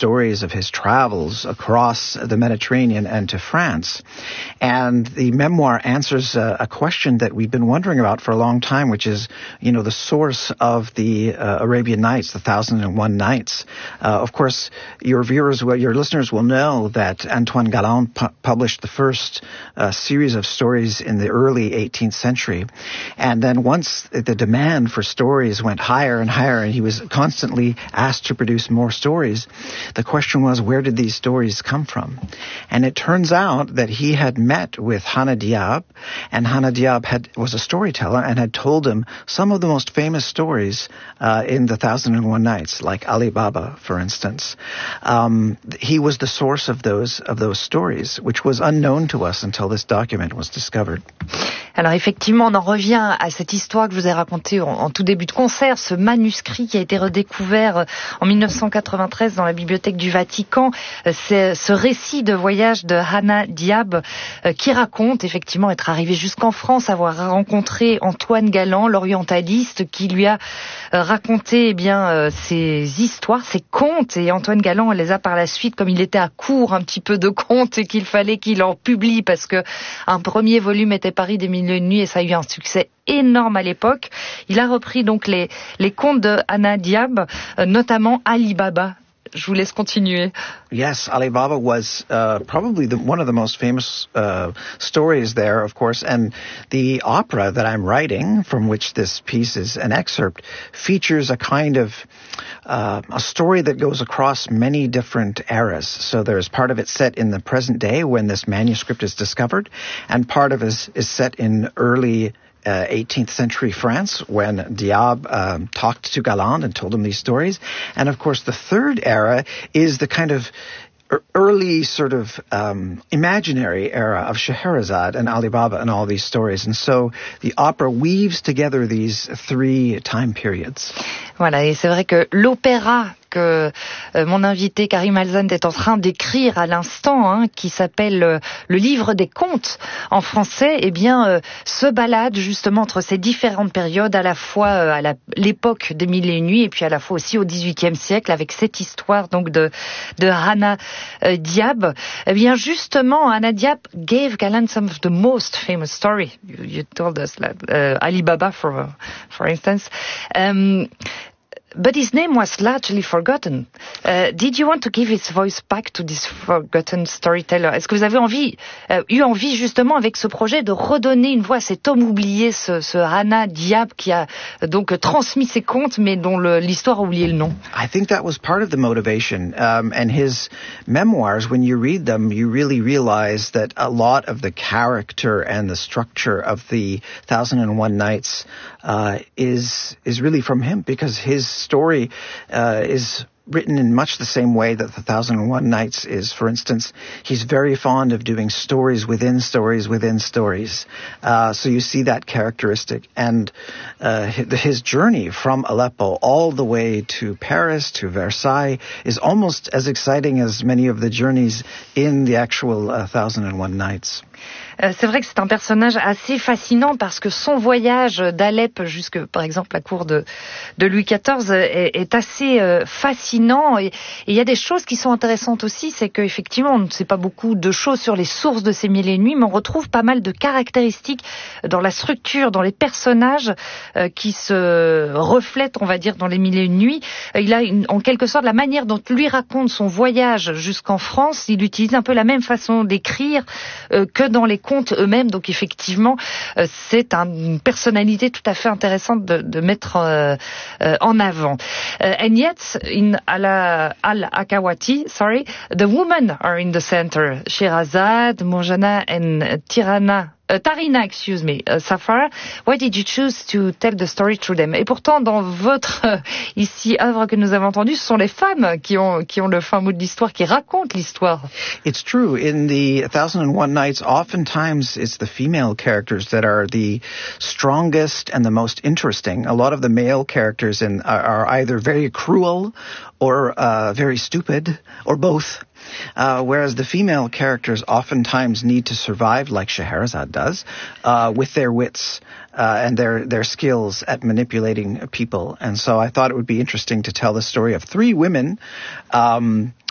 stories of his travels across the Mediterranean and to France. And the memoir answers a question that we've been wondering about for a long time, which is, the source of the Arabian Nights, the 1001 Nights. Of course, your listeners will know that Antoine Galland published the first series of stories in the early 18th century. And then once the demand for stories went higher and higher, and he was constantly asked to produce more stories, the question was, where did these stories come from? And it turns out that he had met with Hannah Diab, and Hannah Diab was a storyteller and had told him some of the most famous stories in the 1001 Nights, like Ali Baba, for instance. He was the source of those stories, which was unknown to us until this document was discovered. Alors effectivement, on en revient à cette histoire que je vous ai racontée en tout début de concert, ce manuscrit qui a été redécouvert en 1993 dans la bibliothèque du Vatican. C'est ce récit de voyage de Hannah Diab qui raconte effectivement être arrivé jusqu'en France, avoir rencontré Antoine Galland, l'orientaliste, qui lui a raconté ses histoires, ses contes, et Antoine Galland les a par la suite, comme il était à court un petit peu de contes et qu'il fallait qu'il en publie parce que un premier volume était Paris des Mille et une Nuits et ça a eu un succès énorme à l'époque. Il a repris donc les contes de Hannah Diab, notamment Ali Baba. Je vous laisse continuer. Yes, Ali Baba was probably one of the most famous stories there, of course, and the opera that I'm writing, from which this piece is an excerpt, features a kind of a story that goes across many different eras. So there's part of it set in the present day when this manuscript is discovered, and part of it is set in early 18th century France when Diab talked to Galland and told him these stories. And of course the third era is the kind of early sort of imaginary era of Scheherazade and Ali Baba and all these stories. And so the opera weaves together these three time periods. Voilà, et c'est vrai que l'opéra que mon invité Karim Alzand est en train d'écrire à l'instant, qui s'appelle Le Livre des Contes en français, se balade justement entre ces différentes périodes, à la fois à l'époque des Mille et une Nuits et puis à la fois aussi au XVIIIe siècle, avec cette histoire donc de Hannah Diab. Justement, Hannah Diab gave Galland some of the most famous story. You told us that Ali Baba, for instance. But his name was largely forgotten. Did you want to give his voice back to this forgotten storyteller? Est-ce que vous avez eu envie justement avec ce projet de redonner une voix à cet homme oublié, ce Hannah Diab qui a donc transmis ses contes mais dont l'histoire a oublié le nom? I think that was part of the motivation. And his memoirs, when you read them, you really realize that a lot of the character and the structure of the 1001 Nights is really from him, because his story is written in much the same way that the 1001 Nights is. For instance, he's very fond of doing stories within stories within stories. So you see that characteristic. And his journey from Aleppo all the way to Paris, to Versailles, is almost as exciting as many of the journeys in the actual 1001 Nights. C'est vrai que c'est un personnage assez fascinant parce que son voyage d'Alep jusque, par exemple, la cour de Louis XIV est assez fascinant. Et il y a des choses qui sont intéressantes aussi, c'est qu'effectivement, on ne sait pas beaucoup de choses sur les sources de ces Mille et une Nuits, mais on retrouve pas mal de caractéristiques dans la structure, dans les personnages qui se reflètent, on va dire, dans les Mille et une Nuits. Il a en quelque sorte la manière dont lui raconte son voyage jusqu'en France. Il utilise un peu la même façon d'écrire que dans les contes eux-mêmes, donc effectivement c'est une personnalité tout à fait intéressante de mettre en avant. And yet in Al-Akawati, the women are in the center. Scheherazade, Murjana and Tarina, Safar. Why did you choose to tell the story through them? Et pourtant, dans votre ici œuvre que nous avons entendue, ce sont les femmes qui ont le fin mot de l'histoire, qui racontent l'histoire. It's true. In the 1001 Nights, oftentimes it's the female characters that are the strongest and the most interesting. A lot of the male characters are either very cruel or very stupid, or both. Whereas the female characters oftentimes need to survive, like Scheherazade does, with their wits and their skills at manipulating people. And so I thought it would be interesting to tell the story of three women